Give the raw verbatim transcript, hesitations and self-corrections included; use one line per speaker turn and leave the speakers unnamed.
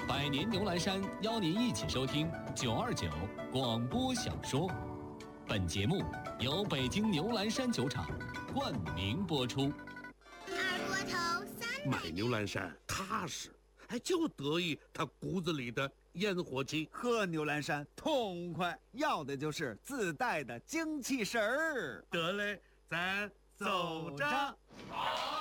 百年牛栏山邀您一起收听九二九广播小说。本节目由北京牛栏山酒厂冠名播出。
二锅头三
买牛栏山踏实，还就得意他骨子里的烟火气。
喝牛栏山痛快，要的就是自带的精气神儿。
得嘞，咱走着。